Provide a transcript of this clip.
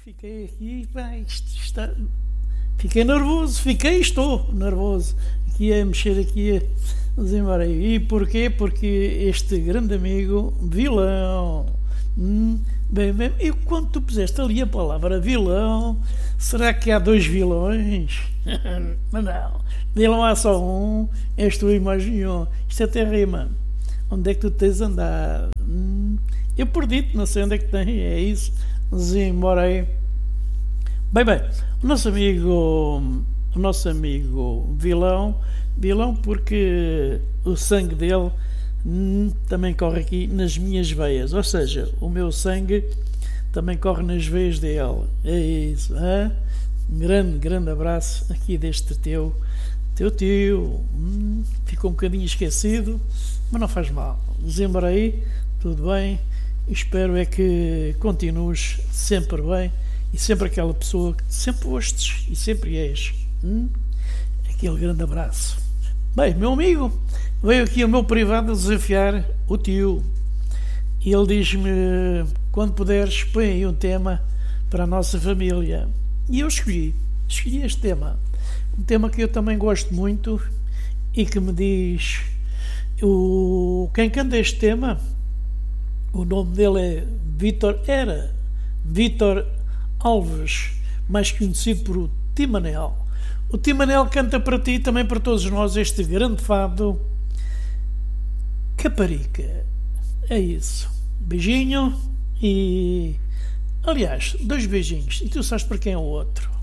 Fiquei aqui, pá, fiquei nervoso, estou nervoso, aqui a mexer aqui, a embora. E porquê? Porque este grande amigo, vilão, bem, e quando tu puseste ali a palavra vilão, será que há dois vilões? Mas não, vilão há só um, és tu e mais nenhum, isto até rima. Onde é que tu tens andado? Eu perdi-te, não sei onde é que tem, é isso. Vamos embora aí. Bem, o nosso amigo vilão porque o sangue dele também corre aqui nas minhas veias, ou seja, o meu sangue também corre nas veias dele, é isso, hein? Grande abraço aqui deste teu tio, ficou um bocadinho esquecido, mas não faz mal, vamos embora aí, tudo bem, espero é que continues sempre bem e sempre aquela pessoa que sempre fostes e sempre és. Aquele grande abraço. Bem, meu amigo, veio aqui o meu privado desafiar o tio e ele diz-me: quando puderes, põe aí um tema para a nossa família. E eu escolhi este tema, um tema que eu também gosto muito e que me diz quem canta este tema. O nome dele é Vítor Alves, mais conhecido por o Timanel. O Timanel canta para ti, também para todos nós, este grande fado, Caparica. É isso. Beijinho e... aliás, 2 beijinhos. E tu sabes para quem é o outro?